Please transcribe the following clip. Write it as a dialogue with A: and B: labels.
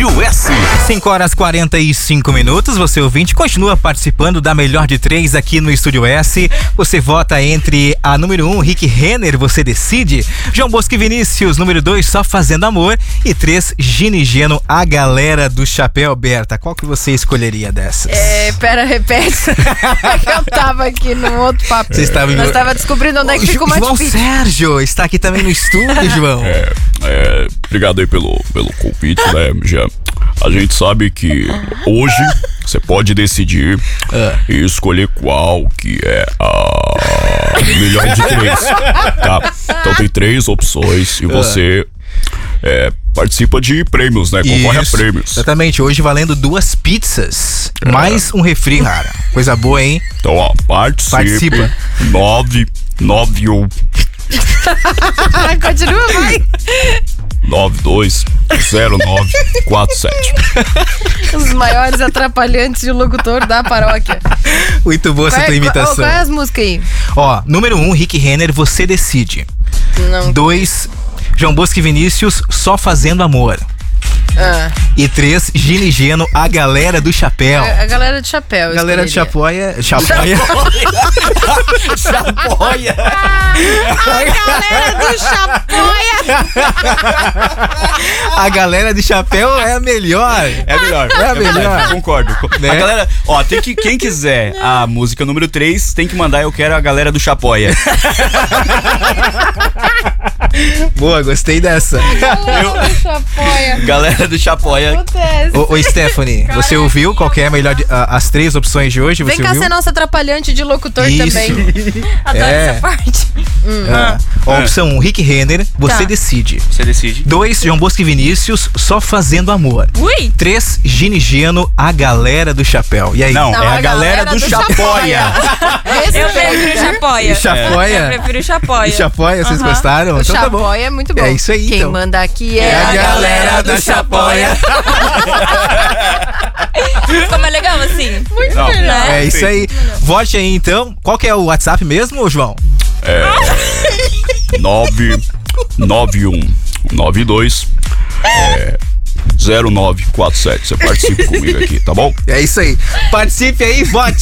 A: US.
B: 5h45. Você ouvinte continua participando da melhor de 3 aqui no Estúdio S. Você vota entre a número 1, Rick Renner, Você Decide, João Bosco e Vinícius, número 2, Só Fazendo Amor, e 3, Gini e Geno, A Galera do Chapéu. Berta, qual que você escolheria dessas?
C: Repete. Eu tava aqui no outro papo.
B: Você estava
C: Nós tava descobrindo onde é que fica o
B: João
C: Machu Picchu.
B: Sérgio está aqui também no estúdio, João.
D: Obrigado aí pelo convite, né, Jean? A gente sabe que hoje você pode decidir e escolher qual que é a melhor de 3, tá? Então tem 3 opções e você participa de prêmios, né? Concorre a prêmios.
B: Exatamente, hoje valendo 2 pizzas, mais um refri, cara. Coisa boa, hein?
D: Então, ó, participa. 991
C: Continua, vai.
D: 920947.
C: Os maiores atrapalhantes de locutor da paróquia.
B: Muito boa essa tua imitação.
C: Qual é as músicas aí?
B: Ó, número 1, Rick Renner, Você Decide.
C: Não.
B: 2, João Bosco e Vinícius, Só Fazendo Amor. E 3, Gini e Geno, A Galera do Chapéu.
C: A galera de chapéu.
B: A galera de Chapoia.
A: Chapoia.
C: A galera do Chapoia.
B: A galera de chapéu é a melhor.
A: É melhor.
B: É a melhor.
A: Concordo.
B: Né?
A: A galera, ó, quem quiser a música número 3, tem que mandar Eu Quero a Galera do Chapoia.
B: Boa, gostei dessa.
C: Galera do Chapoia.
A: Galera do Chapoia.
C: Acontece.
B: Ô Stephanie, você ouviu qual que é a melhor as 3 opções de hoje?
C: Vem
B: Você
C: cá
B: ouviu?
C: ser nossa atrapalhante de locutor
B: Isso.
C: também. Adoro essa parte.
B: Ó, opção 1, Rick Renner, Você
C: Tá.
B: Decide.
A: Você decide.
B: 2, João Bosco e Vinícius, Só Fazendo Amor.
C: Ui.
B: 3, Gini e Geno, A Galera do Chapéu. E aí?
A: Não, é a galera do Chapoia.
E: Eu prefiro Chapoia.
B: Chapoia?
E: Eu prefiro Chapoia.
B: Chapoia, vocês
E: Aham.
B: gostaram?
C: O
B: Então tá bom.
C: Chapoia é muito bom.
B: É isso aí,
C: Quem
B: então.
C: manda aqui é
B: A galera do Chapoia.
E: Ficou mais legal assim?
C: Muito
A: Não.
C: melhor.
B: É isso aí. Vote aí então. Qual que é o WhatsApp mesmo, João?
D: 99192 0947. Você participa comigo aqui, tá bom?
B: É isso aí. Participe aí, vote.